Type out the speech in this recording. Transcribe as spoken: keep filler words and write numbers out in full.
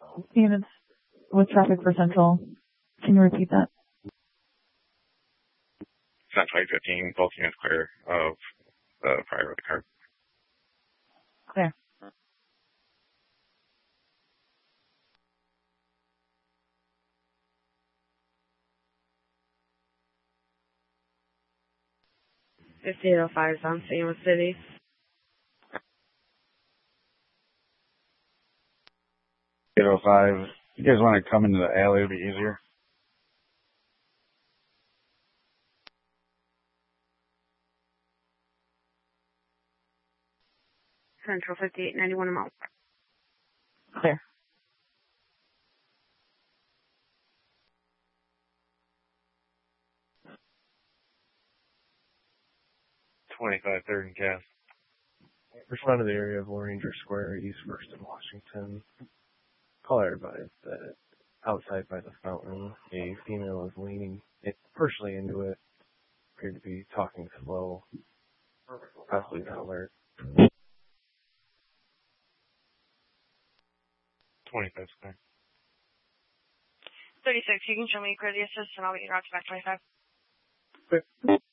units with traffic for Central. Can you repeat that? Central eight fifteen, both units clear of the prior car. Clear. fifty-eight oh five is on scene with City. eight oh five, you guys want to come into the alley, it'll be easier. Central fifty-eight ninety-one a mile. Clear. twenty-five third and Cass. Respond to the area of Ranger Square, East First and Washington. Call everybody that outside by the fountain, a female is leaning it partially into it, appeared to be talking slow, possibly not alert. twenty-five square. thirty-six, you can show me clear the assist and I'll get you out to back twenty-five. Okay.